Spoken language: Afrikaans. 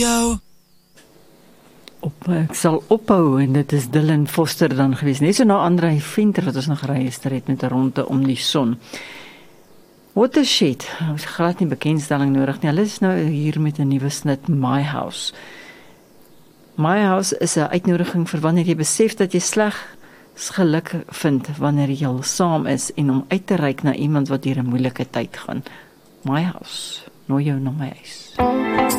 Ek sal ophou en dit is Dylan Foster dan gewees. Net so na André Venter wat ons nog geregister het met 'n ronde om die son. Watershed, ons glad nie bekendstelling nodig nie. Hulle is nou hier met 'n nuwe snit, My House. My House is 'n uitnodiging vir wanneer jy besef dat jy slegs geluk vind wanneer jy al saam is en om uit te reik na iemand wat deur 'n moeilike tyd gaan. My House, nooi jou na my huis.